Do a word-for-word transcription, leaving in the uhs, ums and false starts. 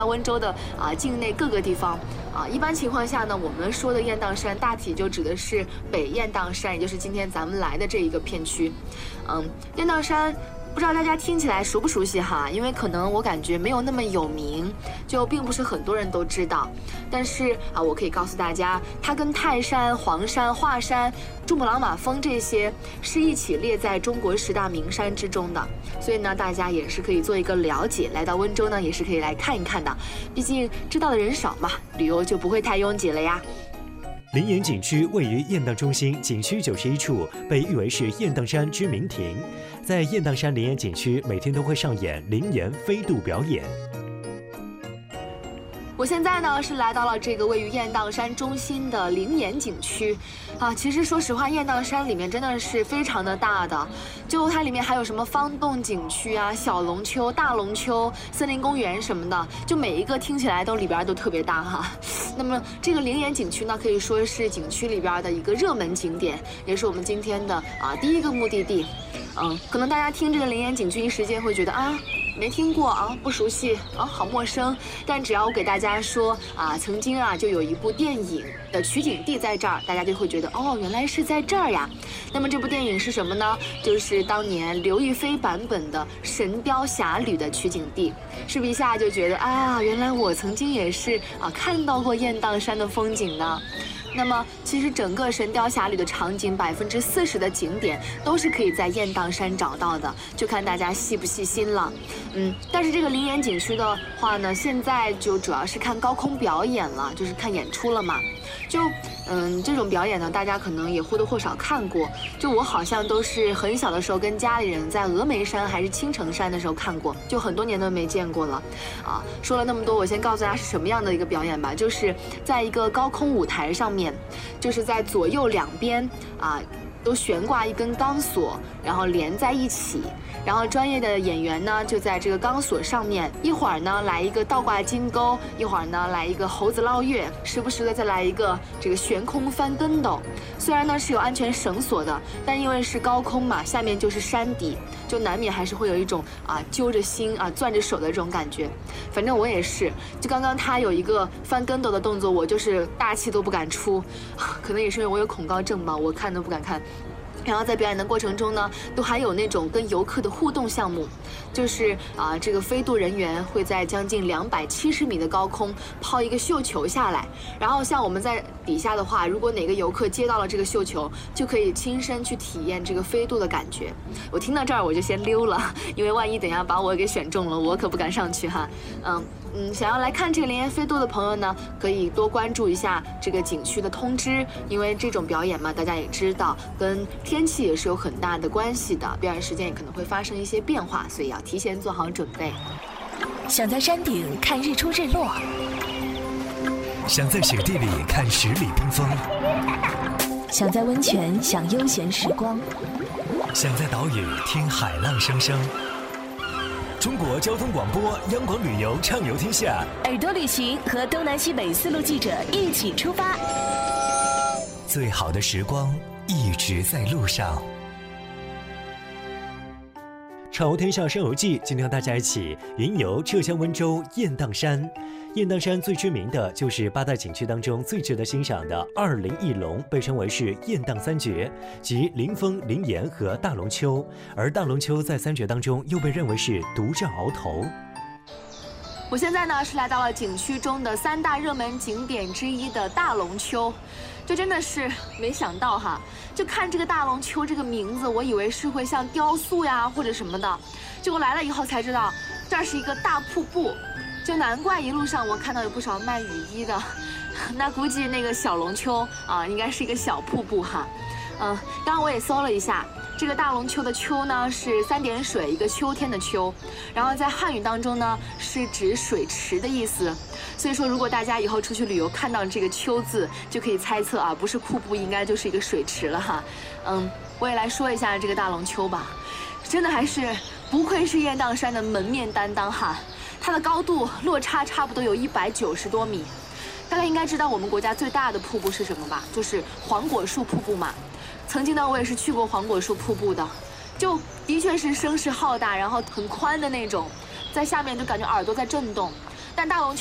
温州的啊境内各个地方啊，一般情况下呢，我们说的雁荡山大体就指的是北雁荡山，也就是今天咱们来的这一个片区。嗯，雁荡山不知道大家听起来熟不熟悉哈？因为可能我感觉没有那么有名，就并不是很多人都知道。但是啊，我可以告诉大家，它跟泰山、黄山、华山、珠穆朗玛峰这些是一起列在中国十大名山之中的。所以呢，大家也是可以做一个了解，来到温州呢，也是可以来看一看的。毕竟知道的人少嘛，旅游就不会太拥挤了呀。 灵岩景区位于雁荡中心，景区九十一处，被誉为是雁荡山之名亭。在雁荡山灵岩景区，每天都会上演灵岩飞渡表演。 我现在呢是来到了这个位于雁荡山中心的灵岩景区，啊，其实说实话，雁荡山里面真的是非常的大的，就它里面还有什么方洞景区啊、小龙丘、大龙丘、森林公园什么的，就每一个听起来都里边都特别大哈。那么这个灵岩景区呢，可以说是景区里边的一个热门景点，也是我们今天的啊第一个目的地。嗯，可能大家听这个灵岩景区一时间会觉得啊。没听过啊，不熟悉啊，好陌生。但只要我给大家说啊，曾经啊就有一部电影的取景地在这儿，大家就会觉得哦，原来是在这儿呀。那么这部电影是什么呢？就是当年刘亦菲版本的《神雕侠侣》的取景地。是不是一下就觉得啊，原来我曾经也是啊看到过雁荡山的风景呢？那么，其实整个《神雕侠侣》的场景百分之四十的景点都是可以在雁荡山找到的，就看大家细不细心了。嗯，但是这个灵岩景区的话呢，现在就主要是看高空表演了，就是看演出了嘛。就嗯，这种表演呢，大家可能也或多或少看过。就我好像都是很小的时候跟家里人在峨眉山还是青城山的时候看过，就很多年都没见过了。啊，说了那么多，我先告诉大家是什么样的一个表演吧，就是在一个高空舞台上面。就是在左右两边啊，都悬挂一根钢索，然后连在一起。然后专业的演员呢，就在这个钢索上面，一会儿呢来一个倒挂金钩，一会儿呢来一个猴子捞月，时不时的再来一个这个悬空翻跟斗。虽然呢是有安全绳索的，但因为是高空嘛，下面就是山底，就难免还是会有一种啊揪着心啊攥着手的这种感觉。反正我也是，就刚刚他有一个翻跟斗的动作，我就是大气都不敢出，可能也是因为我有恐高症吧，我看都不敢看。然后在表演的过程中呢，都还有那种跟游客的互动项目，就是啊，这个飞渡人员会在将近两百七十米的高空抛一个绣球下来，然后像我们在底下的话，如果哪个游客接到了这个绣球，就可以亲身去体验这个飞渡的感觉。我听到这儿我就先溜了，因为万一等一下把我给选中了，我可不敢上去哈。嗯嗯，想要来看这个灵岩飞渡的朋友呢，可以多关注一下这个景区的通知，因为这种表演嘛，大家也知道跟天气也是有很大的关系的，表演时间也可能会发生一些变化，所以要提前做好准备。 想在山顶看日出日落， 想在雪地里看十里冰封， 想在温泉享悠闲时光， 想在岛屿听海浪声声。中国交通广播央广旅游畅游天下， 耳朵旅行和东南西北四路记者一起出发， 最好的时光一直在路上。 畅游天下山游记，今天和大家一起云游浙江温州雁荡山。雁荡山最知名的就是八大景区当中最值得欣赏的二林一龙，被称为是雁荡三绝，即灵峰、灵岩和大龙丘。而大龙丘在三绝当中又被认为是独占鳌头。 我现在呢是来到了景区中的三大热门景点之一的大龙丘，就真的是没想到哈，就看这个大龙丘这个名字，我以为是会像雕塑呀或者什么的，结果来了以后才知道，这儿是一个大瀑布，就难怪一路上我看到有不少卖雨衣的，那估计那个小龙丘啊应该是一个小瀑布哈，嗯，刚刚我也搜了一下。这个大龙丘的丘呢是三点水一个秋天的秋，然后在汉语当中呢是指水池的意思，所以说如果大家以后出去旅游看到这个丘字，就可以猜测啊，不是瀑布应该就是一个水池了哈。嗯，我也来说一下这个大龙丘吧，真的还是不愧是雁荡山的门面担当哈，它的高度落差差不多有一百九十多米。大家应该知道我们国家最大的瀑布是什么吧？就是黄果树瀑布嘛。曾经呢，我也是去过黄果树瀑布的，就的确是声势浩大，然后很宽的那种，在下面就感觉耳朵在震动。但但大龙